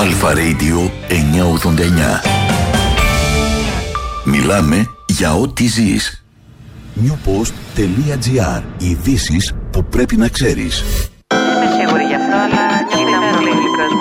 Αλφα Radio 989. Μιλάμε για ό,τι ζεις. Newpost.gr. Ειδήσεις που πρέπει να ξέρεις. Δεν είμαι σίγουρη γι' αυτό, αλλά είναι πολύ γλυκός.